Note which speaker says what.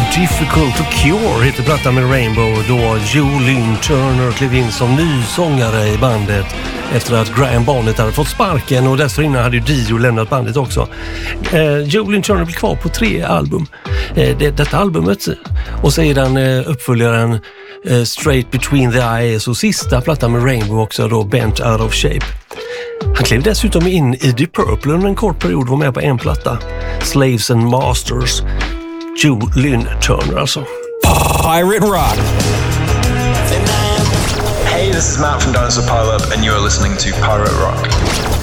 Speaker 1: Difficult to Cure heter plattan med Rainbow, då Joe Lynn Turner klev in som ny sångare i bandet efter att Graham Bonnet hade fått sparken, och dessförinnan hade ju Dio lämnat bandet också. Joe Lynn Turner blev kvar på 3 album. Detta albumet och sedan uppföljaren Straight Between the Eyes och sista plattan med Rainbow också, då Bent Out of Shape. Han klev dessutom in i Deep Purple under en kort period, var med på en platta, Slaves and Masters. Joe Lynn Turner alltså.
Speaker 2: Pirate Rock.
Speaker 3: Hey, this is Matt from Dinosaur Pile Up and you are listening to Pirate Rock.